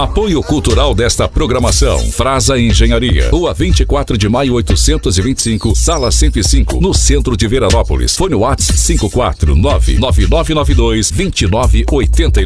Apoio cultural desta programação. Frasa Engenharia. Rua 24 de maio 825, sala 105, no centro de Veranópolis. Fone WhatsApp 549-9992-2989.